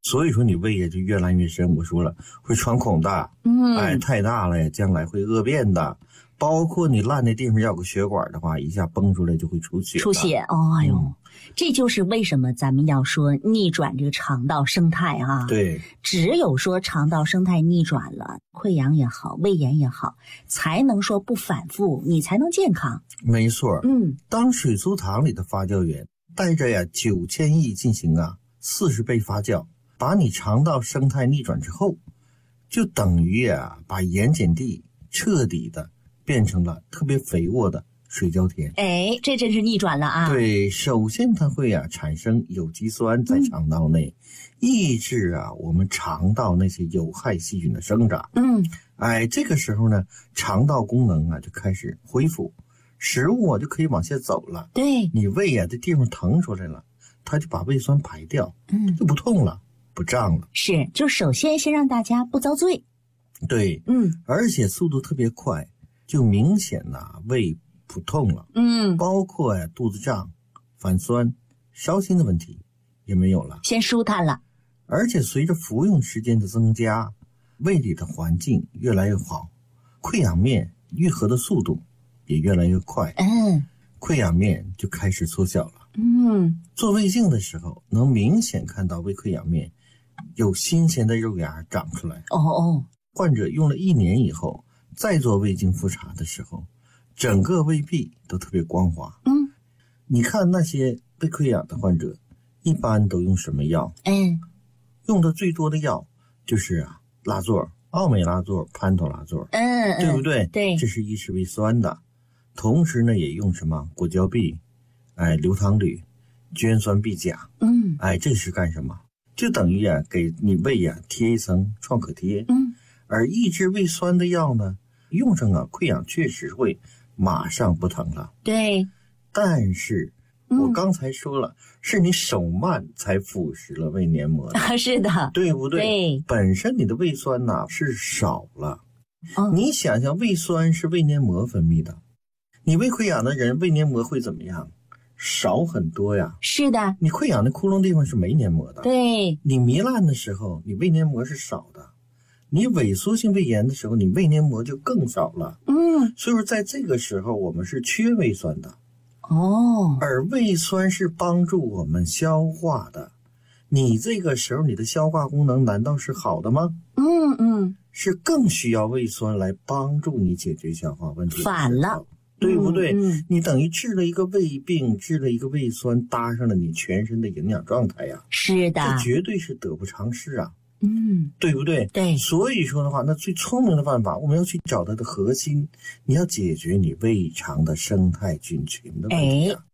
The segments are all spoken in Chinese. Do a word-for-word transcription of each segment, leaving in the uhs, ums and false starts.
所以说你胃呀就越烂越深。我说了，会穿孔的， 嗯， 哎，太大了呀，将来会恶变的。包括你烂的地方要有个血管的话，一下崩出来就会出血。 出血，哦、哎呦、 嗯， 这就是为什么咱们要说逆转这个肠道生态啊。 对， 只有说肠道生态逆转了，溃疡也好，胃炎也好，才能说不反复，你才能健康。 没错。 嗯， 当水苏糖里的发酵源带着呀九千亿进行啊四十倍发酵，把你肠道生态逆转之后，就等于啊把盐碱地彻底的变成了特别肥沃的水胶田。 哎，这真是逆转了啊！ 对，首先它会啊产生有机酸在肠道内，嗯、抑制啊我们肠道那些有害细菌的生长。 嗯， 哎，这个时候呢，肠道功能啊就开始恢复，食物啊就可以往下走了。 对， 你胃啊这地方腾出来了，它就把胃酸排掉， 嗯， 就不痛了，不胀了。 是，就首先先让大家不遭罪。 对， 嗯， 而且速度特别快。就明显呐、啊、胃不痛了， 嗯， 包括呀、啊、肚子胀、反酸、烧心的问题也没有了， 先舒坦了。 而且随着服用时间的增加，胃里的环境越来越好，溃疡面愈合的速度也越来越快。 嗯， 溃疡面就开始缩小了。 嗯， 做胃镜的时候能明显看到胃溃疡面有新鲜的肉芽长出来。 哦哦， 患者用了一年以后再做胃镜复查的时候，整个胃壁都特别光滑。 嗯， 你看那些胃溃疡的患者一般都用什么药？ 嗯， 用的最多的药就是啊拉唑、奥美拉唑、潘托拉唑， 嗯， 对不对？ 对， 这是抑制胃酸的。同时呢也用什么果胶吡、哎硫糖铝、捐酸吡甲。 嗯， 哎，这是干什么？就等于啊给你胃啊贴一层创可贴。 嗯， 而抑制胃酸的药呢，用上啊溃疡确实会马上不疼了。 对， 但是我刚才说了，嗯、是你手慢才腐蚀了胃黏膜的。 啊，是的， 对不对？ 对， 本身你的胃酸呐、啊、是少了。 哦， 你想想，胃酸是胃黏膜分泌的，你胃溃疡的人胃黏膜会怎么样？少很多呀。 是的， 你溃疡的窟窿地方是没黏膜的。 对， 你糜烂的时候，你胃黏膜是少的。你萎缩性胃炎的时候，你胃黏膜就更少了。 嗯， 所以说在这个时候我们是缺胃酸的。 哦， 而胃酸是帮助我们消化的。你这个时候你的消化功能难道是好的吗？ 嗯嗯， 是更需要胃酸来帮助你解决消化问题。 反了， 对不对？ 嗯嗯， 你等于治了一个胃病，治了一个胃酸，搭上了你全身的营养状态呀。 是的， 这绝对是得不偿失啊。 嗯， 对不对？ 对， 所以说的话，那最聪明的办法，我们要去找它的核心，你要解决你胃肠的生态菌群的问题、啊。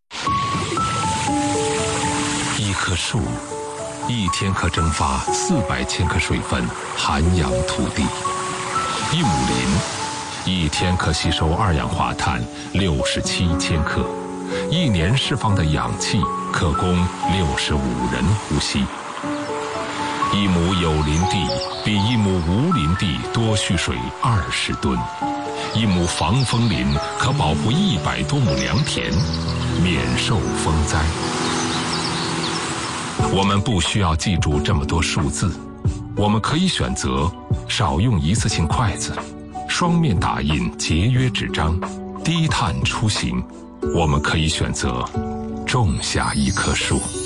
哎，一棵树一天可蒸发四百千克水分，涵养土地；一亩林一天可吸收二氧化碳六十七千克，一年释放的氧气可供六十五人呼吸。一亩有林地比一亩无林地多蓄水二十吨，一亩防风林可保护一百多亩良田，免受风灾。我们不需要记住这么多数字，我们可以选择少用一次性筷子，双面打印节约纸张，低碳出行。我们可以选择种下一棵树。